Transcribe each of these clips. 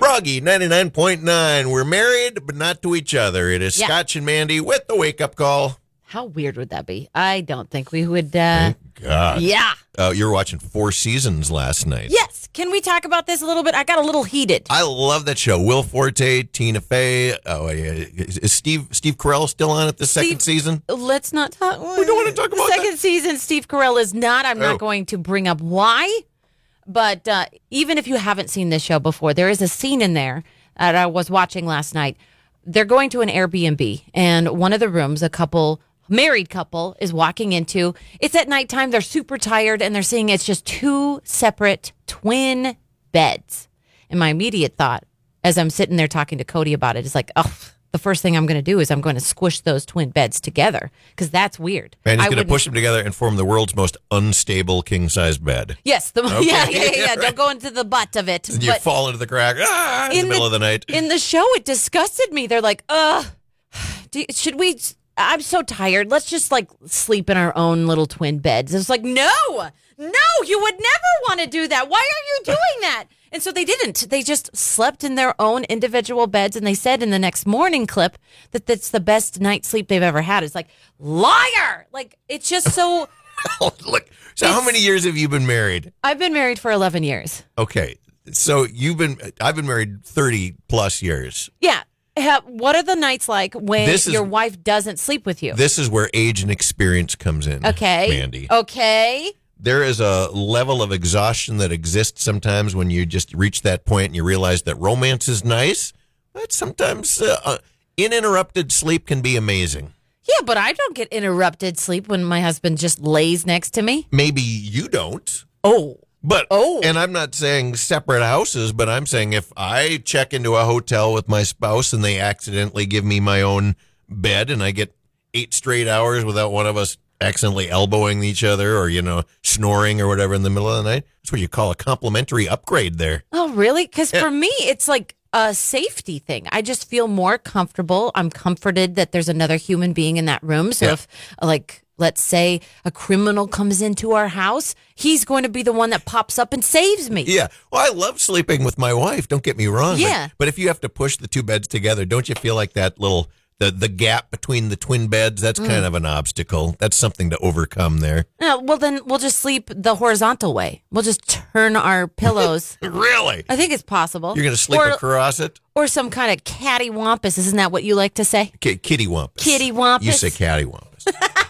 Froggy 99.9. We're married, but not to each other. It is Yeah. Scotch and Mandy with the wake-up call. How weird would that be? I don't think we would. Thank God. Yeah. You were watching Four Seasons last night. Yes. Can we talk about this a little bit? I got a little heated. I love that show. Will Forte, Tina Fey. Oh, yeah. Is Steve Carell still on it the second season? Let's not talk. We don't want to talk about the second season. Steve Carell is not. I'm Oh. not going to bring up why. But even if you haven't seen this show before, there is a scene in there that I was watching last night. They're going to an Airbnb, and one of the rooms, married couple is walking into. It's at nighttime. They're super tired, and they're seeing it's just two separate twin beds. And my immediate thought, as I'm sitting there talking to Cody about it, is like, oh, the first thing I'm going to do is I'm going to squish those twin beds together because that's weird. And he's going to push them together and form the world's most unstable king-size bed. Yes. Okay. Yeah. Right. Don't go into the butt of it. And you fall into the crack in the middle of the night. In the show, it disgusted me. They're like, should we... I'm so tired. Let's just sleep in our own little twin beds. It's like, no, you would never want to do that. Why are you doing that? And so they didn't. They just slept in their own individual beds. And they said in the next morning clip that that's the best night's sleep they've ever had. It's like, liar. It's just so. Look, so how many years have you been married? I've been married for 11 years. Okay. So I've been married 30 plus years. Yeah. What are the nights like when your wife doesn't sleep with you? This is where age and experience comes in. Okay. Mandy. Okay. There is a level of exhaustion that exists sometimes when you just reach that point and you realize that romance is nice, but sometimes uninterrupted sleep can be amazing. Yeah, but I don't get interrupted sleep when my husband just lays next to me. Maybe you don't. Oh. And I'm not saying separate houses, but I'm saying if I check into a hotel with my spouse and they accidentally give me my own bed and I get 8 straight hours without one of us accidentally elbowing each other or, snoring or whatever in the middle of the night, that's what you call a complimentary upgrade there. Oh, really? Because for me, it's like a safety thing. I just feel more comfortable. I'm comforted that there's another human being in that room. So if, let's say a criminal comes into our house, he's going to be the one that pops up and saves me. Yeah. Well, I love sleeping with my wife. Don't get me wrong. Yeah. But if you have to push the two beds together, don't you feel like that little, the gap between the twin beds, that's kind of an obstacle. That's something to overcome there. Well, then we'll just sleep the horizontal way. We'll just turn our pillows. Really? I think it's possible. You're going to sleep across it? Or some kind of cattywampus. Isn't that what you like to say? Kitty wampus. Kitty wampus. You say cattywampus.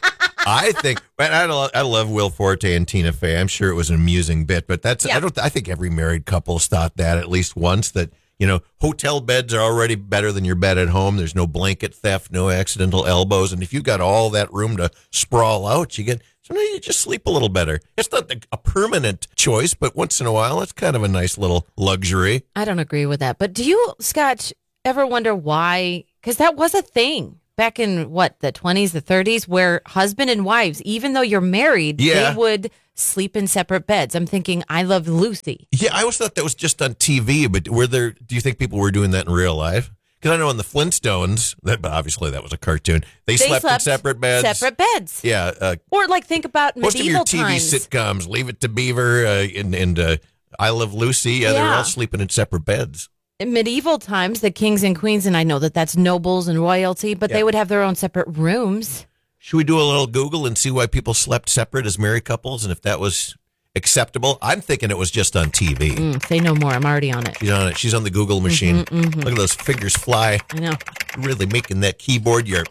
I think, I love Will Forte and Tina Fey. I'm sure it was an amusing bit, but I think every married couple's thought that at least once, that, hotel beds are already better than your bed at home. There's no blanket theft, no accidental elbows. And if you got all that room to sprawl out, sometimes you just sleep a little better. It's not a permanent choice, but once in a while, it's kind of a nice little luxury. I don't agree with that. But do you, Scotch, ever wonder why? Because that was a thing. Back in, the 20s, the 30s, where husband and wives, even though you're married, they would sleep in separate beds. I'm thinking, I Love Lucy. Yeah, I always thought that was just on TV, but do you think people were doing that in real life? Because I know in the Flintstones, but obviously that was a cartoon, they slept in separate beds. Separate beds. Yeah. Or think about most medieval of your TV times. sitcoms, Leave It to Beaver and I Love Lucy, they're all sleeping in separate beds. In medieval times, the kings and queens, and I know that that's nobles and royalty, but they would have their own separate rooms. Should we do a little Google and see why people slept separate as married couples and if that was acceptable? I'm thinking it was just on TV. Say no more. I'm already on it. She's on it. She's on the Google machine. Look at those fingers fly. I know. Really making that keyboard your...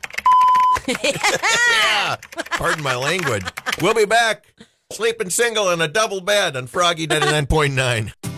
Yeah. Pardon my language. We'll be back. Sleeping single in a double bed on Froggy 99.9.